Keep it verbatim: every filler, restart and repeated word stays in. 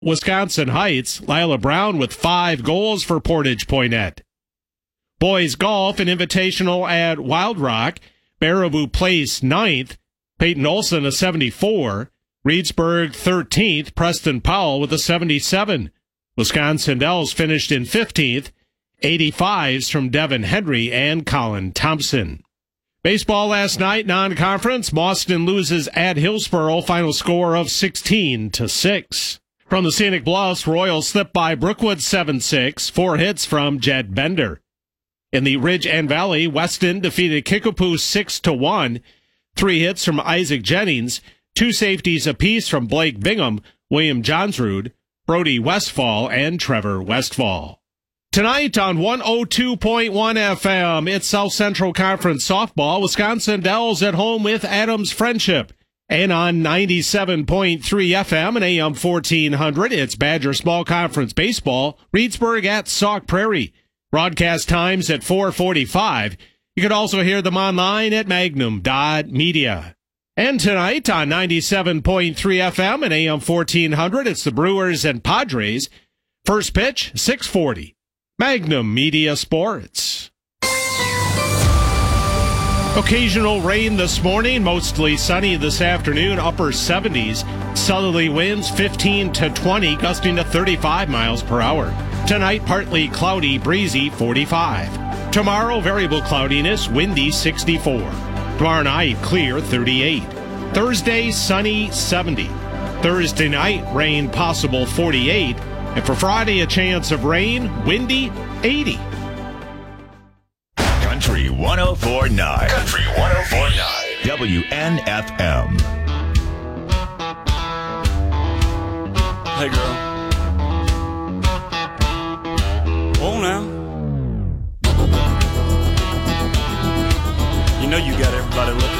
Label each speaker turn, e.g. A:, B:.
A: Wisconsin Heights, Lila Brown with five goals for Portage Poinet. Boys golf, an invitational at Wild Rock. Baraboo placed ninth. Peyton Olson a seventy-four. Reedsburg thirteenth. Preston Powell with a seventy-seven. Wisconsin Dells finished in fifteenth. eighty-fives from Devin Henry and Colin Thompson. Baseball last night, non-conference. Boston loses at Hillsboro. Final score of sixteen to six. From the Scenic Bluffs, Royals slipped by Brookwood seven six. Four hits from Jed Bender. In the Ridge and Valley, Weston defeated Kickapoo six to one. Three hits from Isaac Jennings. Two safeties apiece from Blake Bingham, William Johnsrud, Brody Westfall, and Trevor Westfall. Tonight on one oh two point one F M, it's South Central Conference softball. Wisconsin Dells at home with Adams Friendship. And on ninety-seven point three F M and A M fourteen hundred, it's Badger Small Conference baseball. Reedsburg at Sauk Prairie. Broadcast times at four forty-five. You can also hear them online at magnum dot media. And tonight on ninety-seven point three F M and A M fourteen hundred, it's the Brewers and Padres. First pitch, six forty. Magnum Media Sports. Occasional rain this morning, mostly sunny this afternoon, upper seventies. Southerly winds fifteen to twenty, gusting to thirty-five miles per hour. Tonight, partly cloudy, breezy, forty-five. Tomorrow, variable cloudiness, windy, sixty-four. Tomorrow night, clear, thirty-eight. Thursday, sunny, seventy. Thursday night, rain possible, forty-eight. And for Friday, a chance of rain, windy, eighty.
B: Country one oh four point nine. Country one oh four point nine. W N F M.
C: Hey, girl. Oh, now. You know you got everybody looking.